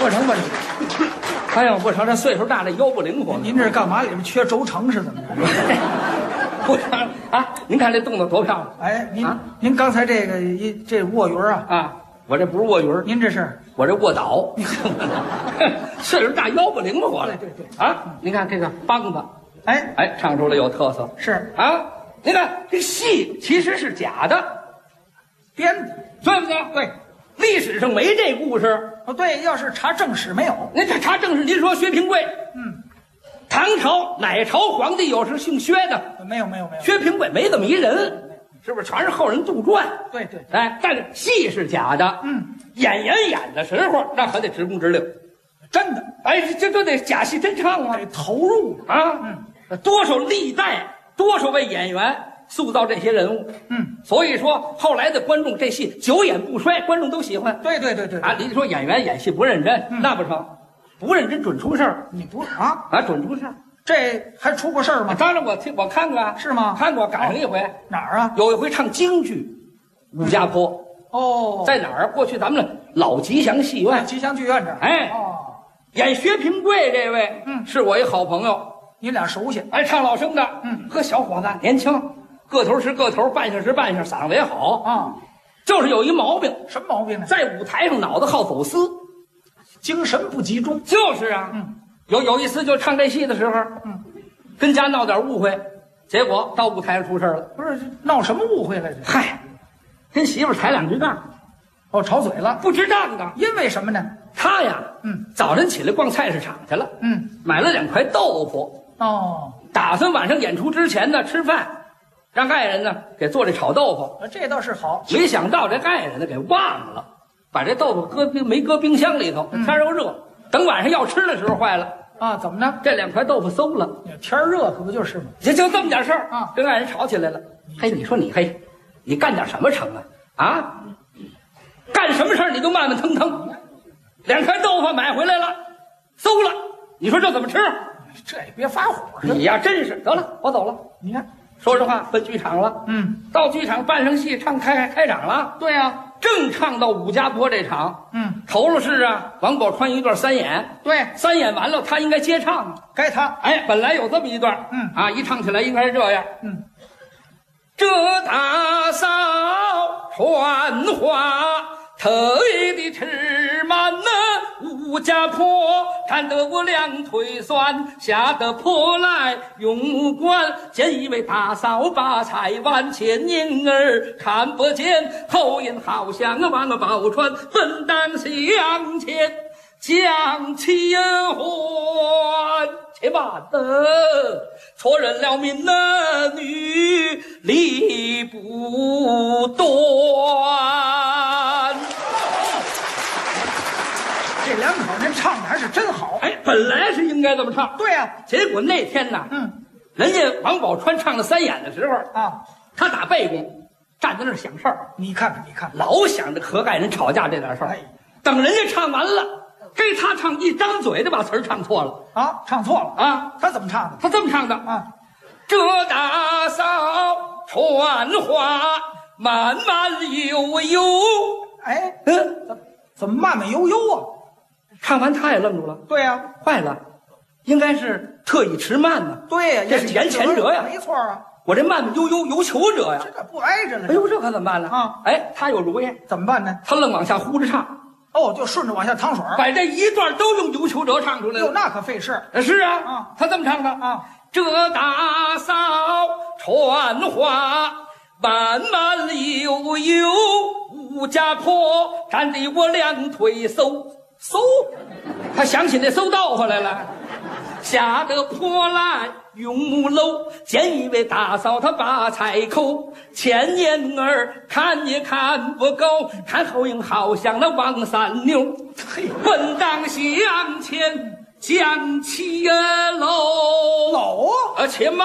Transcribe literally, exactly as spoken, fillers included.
不成不成， 哎呦，不成，这岁数大，这腰不灵活。 您这是干嘛？里面缺轴承是怎么着？ 不成啊！您看这动作多漂亮！ 哎，您、 啊、 您刚才这个一这卧云啊啊，我这不是卧云， 您这是我这卧倒。岁数大，腰不灵活了。 对对对啊！您看这个梆子， 哎哎，唱出来有特色。 是啊，您看这戏其实是假的， 编的， 对不对？ 对。 历史上没这故事。 哦，对，要是查正史没有。 那这查正史，您说薛平贵， 嗯， 唐朝哪朝皇帝有是姓薛的？ 没有没有没有。 薛平贵没这么一人，是不是？全是后人杜撰。 对对， 哎，但是戏是假的。 嗯， 演员演的时候，那可得直工直令， 真的。 哎，这都得假戏真唱啊， 得投入啊。 嗯， 多少历代，多少位演员塑造这些人物。 嗯， 所以说后来的观众这戏久演不衰，观众都喜欢。 对对对对啊，您说演员演戏不认真， 嗯、 那不成，不认真准出事儿。 你不啊啊，准出事儿。 这还出过事儿吗？ 当然我听我看过啊。 是吗？ 看过，赶上一回。 哦、哪儿啊？ 有一回唱京剧，《武家坡》。 哦， 在哪儿？过去咱们老吉祥戏院， 吉祥剧院这儿。 哎， 哦， 演薛平贵这位， 嗯， 是我一好朋友， 你俩熟悉。 哎，唱老生的， 嗯， 呵，小伙子年轻，个头是个头，扮相是扮相，嗓子也好啊， 就是有一毛病。 什么毛病呢？ 在舞台上脑子好走丝， 精神不集中。 就是啊， 嗯， 有有一次就唱这戏的时候， 嗯， 跟家闹点误会，结果到舞台上出事了。 不是闹什么误会来着？ 嗨，跟媳妇抬两句杠。 哦，吵嘴了， 不值当的。 因为什么呢？ 他呀， 嗯， 早晨起来逛菜市场去了， 嗯， 买了两块豆腐， 哦， 打算晚上演出之前呢吃饭，让爱人呢给做这炒豆腐。 这倒是好。 没想到这爱人呢给忘了，把这豆腐搁冰没搁冰箱里头， 嗯、 天又热，等晚上要吃的时候坏了啊！怎么着？ 这两块豆腐馊了。 天热可不就是吗？ 就就这么点事儿啊， 跟爱人吵起来了。嘿，你说你嘿，你干点什么成啊？啊？干什么事儿你都慢慢腾腾，两块豆腐买回来了，馊了，你说这怎么吃？ 这也别发火。 你呀，真是得了，我走了。 你看， 说实话，奔剧场了。 嗯， 到剧场办上戏，唱开开场了。 对呀、啊， 正唱到武家坡这场。 嗯， 头了是啊，王宝钏一段三演。 对， 三演完了，他应该接唱。 该他。 哎，本来有这么一段。 嗯啊，一唱起来应该是这样。 嗯。 这大嫂传话，特意的吃满了武家坡，看得我两腿酸，吓得破来用目观，见一位大嫂把菜碗，前影儿看不见，后影好像王宝钏奔当向前将其还。且慢的，错认了民儿女理不断。 这两口人唱的还是真好。 哎，本来是应该这么唱。 对呀、啊， 结果那天呢， 嗯， 人家王宝钏唱了三演的时候啊， 他打背公，站在那儿想事儿。 你看看，你看， 老想着和爱人吵架这点事儿。 哎， 等人家唱完了。给他唱一张嘴就把词儿唱错了啊，唱错了啊！ 他怎么唱的？ 他这么唱的啊， 这大嫂传话慢慢悠悠。 哎， 嗯， 怎怎么慢慢悠悠啊？ 唱完他也愣住了。 对呀、啊， 坏了，应该是特意迟慢呢。 对呀、啊， 这是言前者呀， 没错啊。 我这慢慢悠悠有求者呀， 这可不挨着了。 哎呦，这可怎么办呢？ 啊， 哎，他有主意， 怎么办呢？ 他愣往下呼着唱。 哦，就顺着往下淌水， 把这一段都用有求者唱出来了。 哟，那可费事。 是啊， 啊， 他这么唱的啊。 这大嫂传话慢慢悠悠，武家坡站得我两腿嗖嗖。他想起那嗖豆腐来了，吓得破来用木楼，见一位大嫂她把菜抠，前眼儿看也看不够，看后影好像那王三妞，奔当向前将其楼楼而且慢